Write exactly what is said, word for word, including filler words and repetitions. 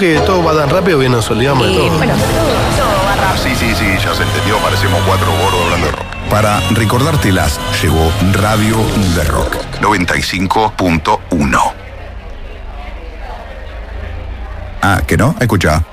que todo va tan rápido que nos olvidamos Sí, de todo. bueno, pero todo, todo va rápido. Sí, sí, sí, ya se entendió, parecemos cuatro gordos hablando de rock. Para recordártelas, llegó Radio de Rock. noventa y cinco punto uno. Ah, ¿que no? Escucha.